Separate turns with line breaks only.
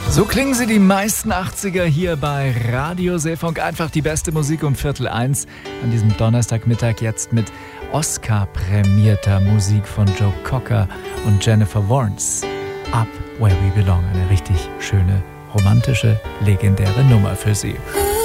So klingen sie die meisten 80er hier bei Radio Seefunk. Einfach die beste Musik um 12:45 an diesem Donnerstagmittag. Jetzt mit Oscar-prämierter Musik von Joe Cocker und Jennifer Warnes. Up Where We Belong. Eine richtig schöne, romantische, legendäre Nummer für Sie.